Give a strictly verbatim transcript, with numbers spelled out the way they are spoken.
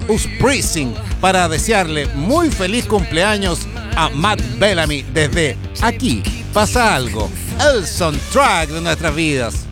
Usprissing para desearle muy feliz cumpleaños a Matt Bellamy desde Aquí pasa algo, el soundtrack de nuestras vidas.